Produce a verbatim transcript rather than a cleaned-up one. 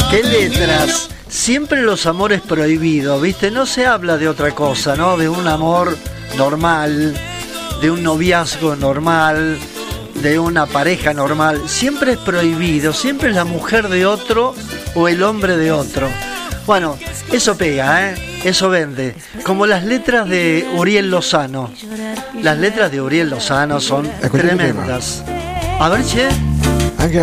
¿Qué letras? Siempre los amores prohibidos, ¿viste? No se habla de otra cosa, ¿no? De un amor normal, de un noviazgo normal, de una pareja normal. Siempre es prohibido, siempre es la mujer de otro o el hombre de otro. Bueno, eso pega, ¿eh? Eso vende. Como las letras de Uriel Lozano. Las letras de Uriel Lozano son tremendas. A ver, che.